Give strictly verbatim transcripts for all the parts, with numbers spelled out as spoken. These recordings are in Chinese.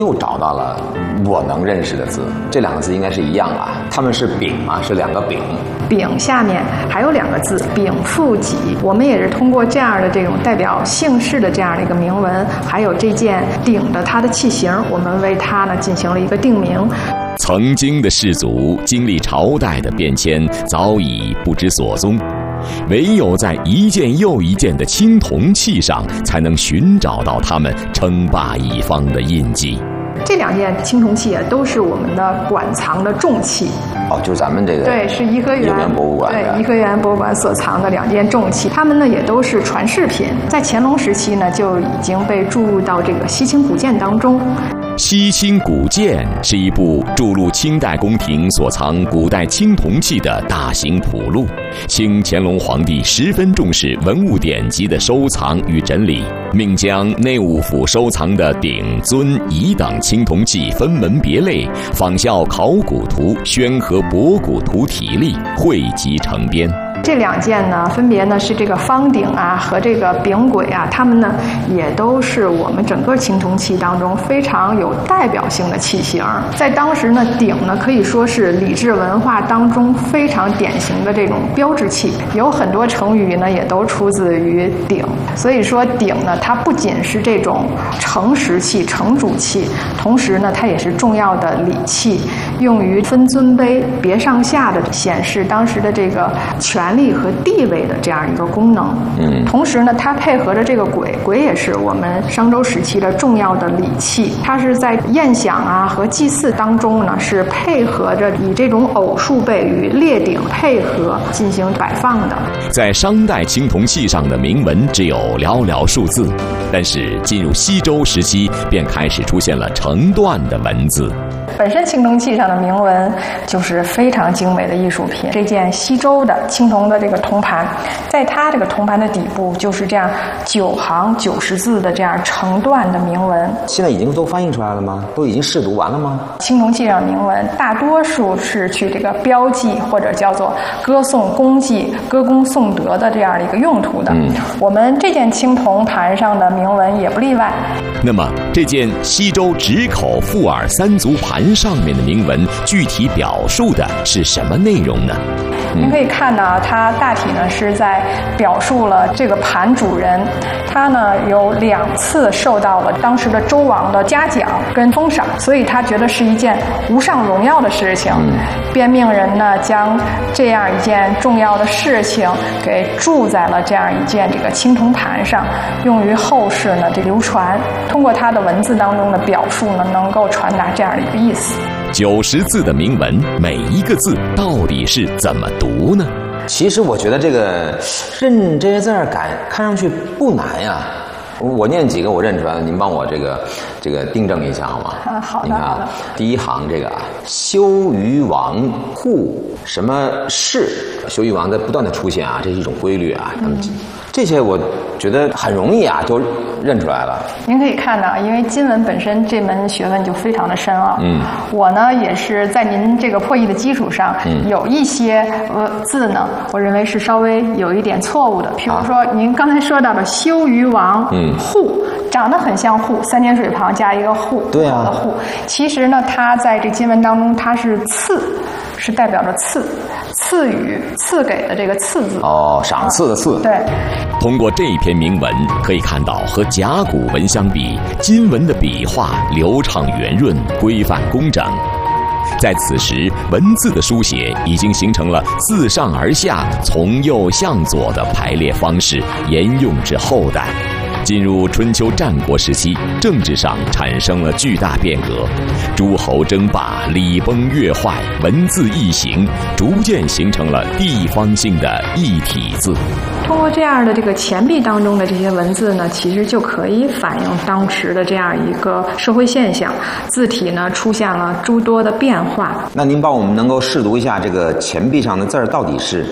又找到了我能认识的字，这两个字应该是一样啊，它们是丙啊，是两个丙。 丙下面还有两个字，丙富己。我们也是通过这样的这种代表姓氏的这样的一个铭文，还有这件鼎的它的器型，我们为它呢进行了一个定名。 曾经的氏族经历朝代的变迁，早已不知所踪，唯有在一件又一件的青铜器上，才能寻找到他们称霸一方的印记。 这两件青铜器啊，都是我们的馆藏的重器。 哦，就是咱们这个对，是颐和园颐和园博物馆对颐和园博物馆所藏的两件重器，它们呢也都是传世品，在乾隆时期呢就已经被注入到这个西清古鉴当中。 西清古鉴是一部注入清代宫廷所藏古代青铜器的大型谱录。清乾隆皇帝十分重视文物典籍的收藏与整理，命将内务府收藏的鼎、尊、仪等青铜器分门别类，仿效考古图、宣和博古图体例，汇集成编。 这两件呢，分别呢是这个方鼎啊和这个丙簋啊，它们呢也都是我们整个青铜器当中非常有代表性的器型。在当时呢，鼎呢可以说是礼制文化当中非常典型的这种标志器，有很多成语呢也都出自于鼎。所以说鼎呢，它不仅是这种承食器、承主器，同时呢，它也是重要的礼器，用于分尊卑、别上下的显示当时的这个权力和地位的这样一个功能。嗯，同时呢，它配合着这个簋，簋也是我们商周时期的重要的礼器，它是在宴享啊和祭祀当中呢，是配合着以这种偶数倍与列鼎配合进行摆放的。 在商代青铜器上的铭文只有寥寥数字，但是进入西周时期便开始出现了成段的文字。 本身青铜器上的铭文就是非常精美的艺术品。这件西周的青铜的这个铜盘，在它这个铜盘的底部就是这样九行九十字的这样成段的铭文。 现在已经都翻译出来了吗？都已经试读完了吗？ 青铜器上的铭文大多数是去这个标记或者叫做歌颂功绩、歌功颂德的这样的一个用途的。嗯，我们这件青铜盘上的铭文也不例外。 那么这件西周直口覆耳三足盘上面的铭文具体表述的是什么内容呢？ 您可以看到，它大体呢是在表述了这个盘主人，他呢有两次受到了当时的周王的嘉奖跟封赏，所以他觉得是一件无上荣耀的事情。编命人呢将这样一件重要的事情给铸在了这样一件这个青铜盘上，用于后世呢这流传。通过它的文字当中的表述呢，能够传达这样的一个意思。 九十字的铭文，每一个字到底是怎么读呢？ 其实我觉得这个认这些字儿感看上去不难呀。我念几个我认出来了，您帮我这个这个订正一下好吗？ 啊，好的。 你看啊，第一行这个啊，修于王护什么氏，修于王在不断的出现啊，这是一种规律啊。嗯，这些我觉得很容易啊，就认出来了。 您可以看到，因为金文本身这门学问就非常的深奥。嗯，我呢也是在您这个破译的基础上，嗯，有一些呃字呢，我认为是稍微有一点错误的。譬如说，您刚才说到的修于王，嗯，护长得很像户，三点水旁加一个户， 对啊， 的户。其实呢，它在这金文当中，它是赐，是代表着赐。赐予、赐给的这个赐字哦，赏赐的赐。 对， 通过这篇铭文可以看到，和甲骨文相比，金文的笔画流畅圆润、规范工整。在此时，文字的书写已经形成了自上而下、从右向左的排列方式，沿用至后代。进入春秋战国时期，政治上产生了巨大变革，诸侯争霸，礼崩乐坏，文字异形，逐渐形成了地方性的异体字。 通过这样的这个钱币当中的这些文字呢，其实就可以反映当时的这样一个社会现象，字体呢出现了诸多的变化。 那您帮我们能够试读一下这个钱币上的字儿到底是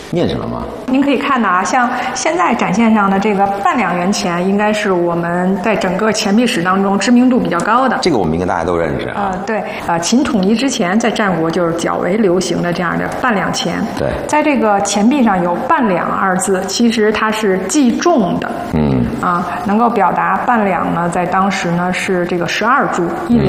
念什么吗？ 您可以看到啊，像现在展现上的这个半两元钱，应该是我们在整个钱币史当中知名度比较高的。 这个我们应该大家都认识啊。 呃，对，呃，秦统一之前，在战国就是较为流行的这样的半两钱。 对， 在这个钱币上有半两二字，其实它是计重的。 嗯， 啊，能够表达半两呢，在当时呢是这个十二铢，一两。